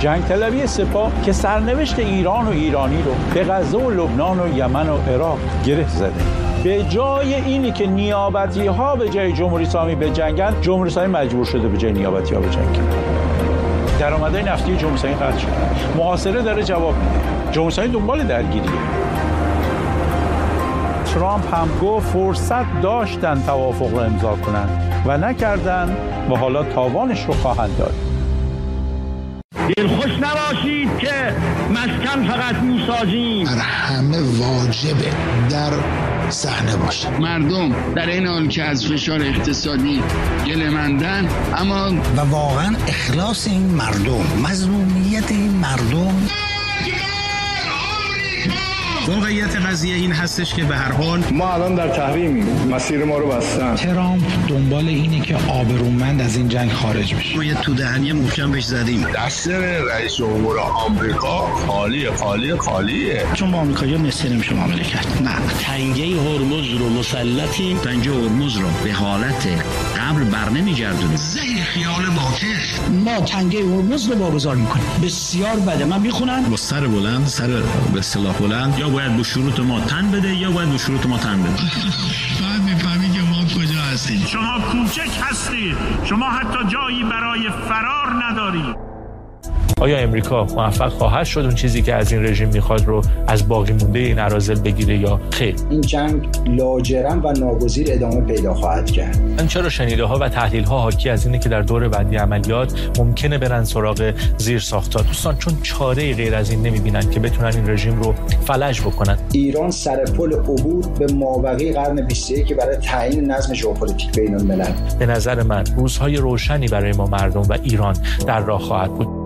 جنگ طلبی سپاه که سرنوشت ایران و ایرانی رو به غزه و لبنان و یمن و عراق گره زده. به جای اینی که نیابتی ها به جای جمهوری اسلامی بجنگن، جمهوری اسلامی مجبور شده به جای نیابتی ها بجنگن. درآمدهای نفتی جمهوری اسلامی قطع شده. محاصره داره جواب میده. جمهوری اسلامی دنبال درگیریه. ترامپ هم گفت فرصت داشتن توافق رو امضا کنن و نکردن و حالا تاوانش رو خواهند داد. دلخوش نباشید که مسکن فقط میسازیم. همه واجبه در صحنه باشه. مردم در این حال که از فشار اقتصادی گله‌مندن، اما و واقعا اخلاص این مردم، مظلومیت این مردم. واقعیت قضیه این هستش که به هر حال ما الان در تحریمیم، مسیر ما رو بستن. ترامپ دنبال اینه که آبرومند از این جنگ خارج بشه. روی تو دهنی محکم بهش زدیم. دستور رئیس جمهور آمریکا خالیه. چون با آمریکایی‌ها مثل نمیشه معامله کرد. نه، تنگه هرمز رو مسلطیم. تنگه هرمز رو به حالت قبل برنمیگردونیم. زیر خیال باطل ما تنگه هرمز رو واگذار میکنیم. بسیار بده. من میخونم با سر بلند، سر به اصطلاح بلند، یا باید به شروط ما تن بده یا باید به شروط ما تن بده. بعد میفهمی که ما کجا هستیم. شما کوچک هستید. شما حتی جایی برای فرار ندارید. آیا امریکا موفق خواهد شد اون چیزی که از این رژیم میخواد رو از باقی مونده این اراذل بگیره یا خیر؟ این جنگ لاجرم و ناگزیر ادامه پیدا خواهد کرد. من چرا شنیده ها و تحلیل ها حاکی از اینه که در دور بعدی عملیات ممکنه برن سراغ زیر ساخت‌ها. دوستان چون چاره غیر از این نمیبینن که بتونن این رژیم رو فلج بکنن. ایران سر پل عبور به مابقی قرن 21 برای تعیین نظم ژئوپلیتیک بین الملل. به نظر من روزهای روشنی برای ما مردم و ایران در راه خواهد بود.